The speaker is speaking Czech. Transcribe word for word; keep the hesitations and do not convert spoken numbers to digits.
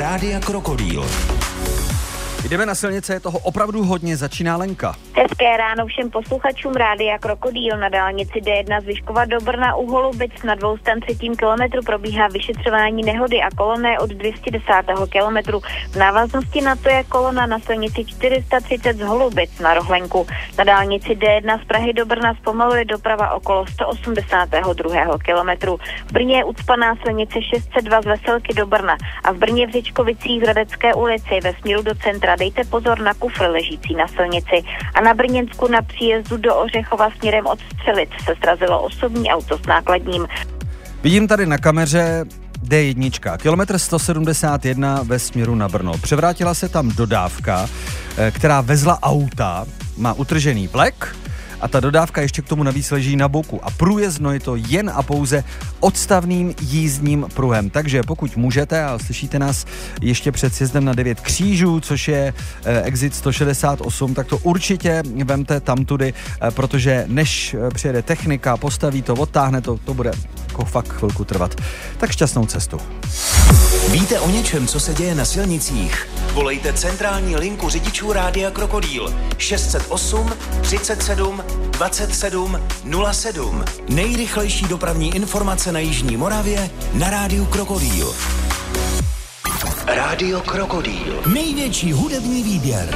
Rádia Krokodýl. Jdeme na silnice, je toho opravdu hodně, začíná Lenka. Hezké ráno všem posluchačům Rádia Krokodýl. Na dálnici D jedna z Vyškova do Brna u Holubic na dvoustem třetím kilometru probíhá vyšetřování nehody a kolona je od dvě stě desátého kilometru. V návaznosti na to je kolona na silnici čtyři sta třicet z Holubic na Rohlenku. Na dálnici D jedna z Prahy do Brna zpomaluje doprava okolo sto osmdesátého druhého kilometru. V Brně je ucpaná silnice šest set dva z Veselky do Brna a v Brně v Řečkovicích v Hradecké ulici ve směru do centra dejte pozor na kufr ležící na silnici. A na Brněnsku na příjezdu do Ořechova směrem od Střelic se srazilo osobní auto s nákladním. Vidím tady na kameře D jedna, kilometr sto sedmdesát jedna ve směru na Brno. Převrátila se tam dodávka, která vezla auta, má utržený vlek a ta dodávka ještě k tomu navíc leží na boku. A průjezdno je to jen a pouze odstavným jízdním pruhem. Takže pokud můžete a slyšíte nás ještě před sjezdem na devět křížů, což je eh, exit sto šedesát osm, tak to určitě vemte tamtudy, eh, protože než přijede technika, postaví to, odtáhne to, to bude jako fakt chvilku trvat. Tak šťastnou cestu. Víte o něčem, co se děje na silnicích? Volejte centrální linku řidičů Rádia Krokodýl šest set osm třicet sedm dvacet sedm nula sedm. Nejrychlejší dopravní informace na jižní Moravě na Rádiu Krokodýl. Rádio Krokodýl. Největší hudební výběr.